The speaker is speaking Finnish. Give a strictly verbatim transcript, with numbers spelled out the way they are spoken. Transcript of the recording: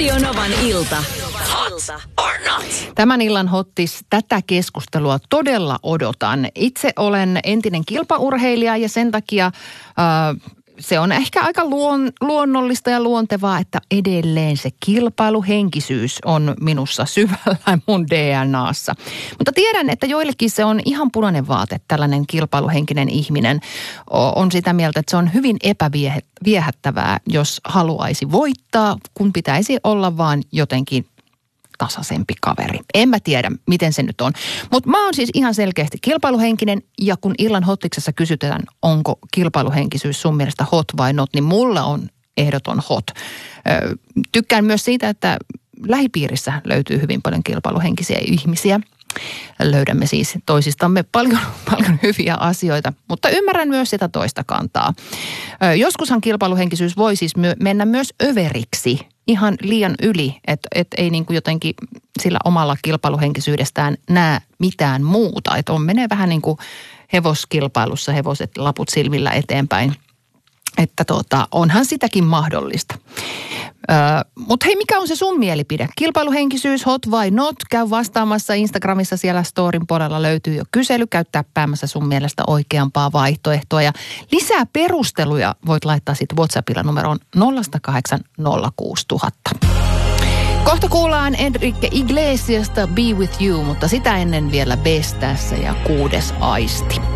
Radio Novan ilta. Hot or not? Tämän illan hottis tätä keskustelua todella odotan. Itse olen entinen kilpaurheilija ja sen takia äh, se on ehkä aika luon, luonnollista ja luontevaa, että edelleen se kilpailuhenkisyys on minussa syvällä mun D N A:ssa. Mutta tiedän, että joillekin se on ihan punainen vaate, tällainen kilpailuhenkinen ihminen on sitä mieltä, että se on hyvin epäviehättävää, jos haluaisi voittaa, kun pitäisi olla vaan jotenkin tasaisempi kaveri. En mä tiedä, miten se nyt on. Mutta mä oon siis ihan selkeästi kilpailuhenkinen, ja kun illan hottiksessa kysytään, onko kilpailuhenkisyys sun mielestä hot vai not, niin mulla on ehdoton hot. Ö, tykkään myös siitä, että lähipiirissä löytyy hyvin paljon kilpailuhenkisiä ihmisiä. Löydämme siis toisistamme paljon, paljon hyviä asioita, mutta ymmärrän myös sitä toista kantaa. Ö, joskushan kilpailuhenkisyys voi siis my- mennä myös överiksi, ihan liian yli, että et ei niin kuin jotenkin sillä omalla kilpailuhenkisyydestään näe mitään muuta. Että on menee vähän niin kuin hevoskilpailussa, hevoset laput silmillä eteenpäin. Että tota, onhan sitäkin mahdollista. Öö, mutta hei, mikä on se sun mielipide? Kilpailuhenkisyys, hot vai not? Käy vastaamassa Instagramissa, siellä storin puolella löytyy jo kysely. Käy täppäämässä sun mielestä oikeampaa vaihtoehtoa. Ja lisää perusteluja voit laittaa sitten WhatsAppilla numeroon nolla kahdeksan nolla kuusi nolla nolla nolla. Kohta kuullaan Enrique Iglesiasta Be With You, mutta sitä ennen vielä Best tässä ja Kuudes aisti.